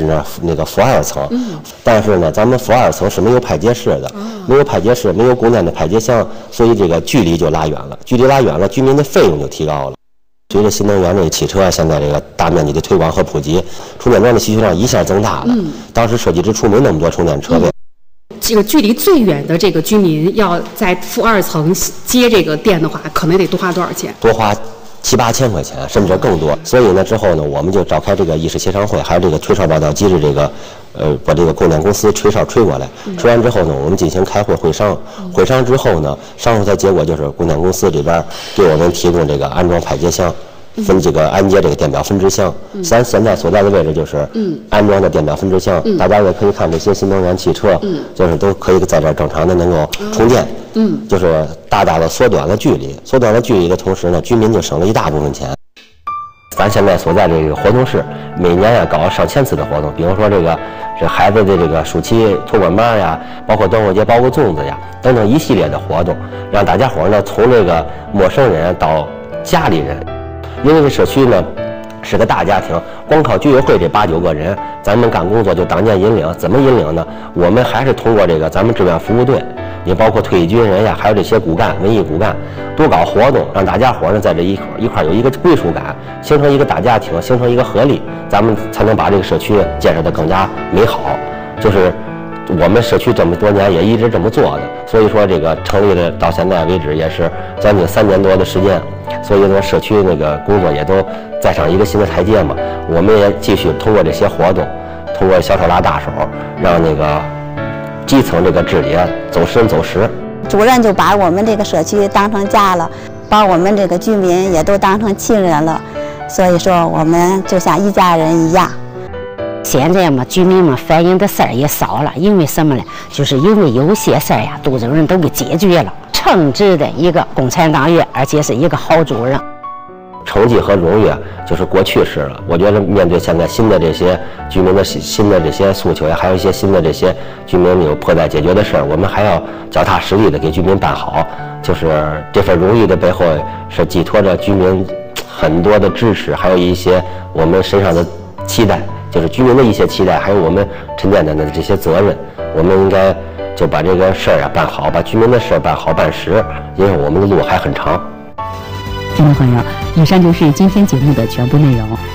是那个负2层，但是呢，咱们负2层是没有排解室的，没有排解室，没有供电的排解箱，所以这个距离就拉远了，距离拉远了，居民的费用就提高了。随着新能源这个汽车现在这个大面积的推广和普及，充电桩的需求量一下增大了。当时设计之初没那么多充电车位。 这个距离最远的这个居民要在负2层接这个电的话，可能得多花多少钱？ 多花7、8千块钱，甚至更多。所以呢，之后呢，我们就召开这个议事协商会，还有这个吹哨报道机制这个，把这个供电公司吹哨吹过来。吹完之后呢，我们进行开会会商。会商之后呢，商出的结果就是供电公司这边给我们提供这个安装排解箱。分这个安接这个电表分支箱，咱现在所在的位置就是安装的电表分支箱，大家也可以看这些新能源汽车，就是都可以在这儿正常的能够充电，就是大大的缩短了距离，缩短了距离的同时呢，居民就省了一大部分钱。咱现在所在这个活动室，每年呀搞上千次的活动，比如说这孩子的这个暑期托管班呀，包括端午节包个粽子呀，等等一系列的活动，让大家伙呢从这个陌生人到家里人。因为这社区呢是个大家庭，光靠居委会这8、9个人，咱们干工作就当年引领。怎么引领呢？我们还是通过这个咱们志愿服务队，也包括退役军人呀，还有这些骨干、文艺骨干，多搞活动，让大家伙呢在这一块有一个归属感，形成一个大家庭，形成一个合力，咱们才能把这个社区建设得更加美好。就是我们社区这么多年也一直这么做的，所以说这个成立了到现在为止也是将近3年多的时间。所以呢，社区那个工作也都再上一个新的台阶嘛。我们也继续通过这些活动，通过小手拉大手，让那个基层这个治理走深走实。 主任就把我们这个社区当成家了，把我们这个居民也都当成亲人了，所以说我们就像一家人一样。 现在嘛，居民们反映的事儿也少了，因为什么呢？就是因为有些事儿呀，都有人都给解决了。称职的一个共产党员，而且是一个好主任。 成绩和荣誉就是过去式了。我觉得面对现在新的这些居民的新的这些诉求呀，还有一些新的这些居民有迫在解决的事儿，我们还要脚踏实地的给居民办好。就是这份荣誉的背后是寄托着居民很多的支持，还有一些我们身上的期待，就是居民的一些期待，还有我们沉甸甸的这些责任，我们应该就把这个事儿办好，把居民的事儿办好办实，因为我们的路还很长。 听众朋友，以上就是今天节目的全部内容。